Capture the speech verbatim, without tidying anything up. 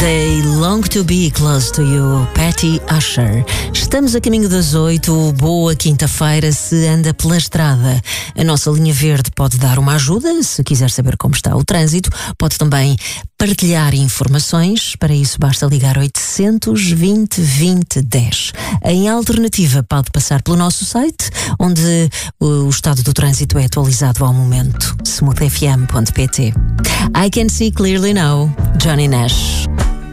They Long to Be Close to You, Patty Usher. Estamos a caminho das oito, boa quinta-feira se anda pela estrada. A nossa linha verde pode dar uma ajuda, se quiser saber como está o trânsito. Pode também partilhar informações, para isso basta ligar oitocentos, vinte, vinte, dez. Em alternativa, pode passar pelo nosso site, onde o estado do trânsito é atualizado ao momento, smooth f m ponto p t. I Can See Clearly Now, Johnny Nash.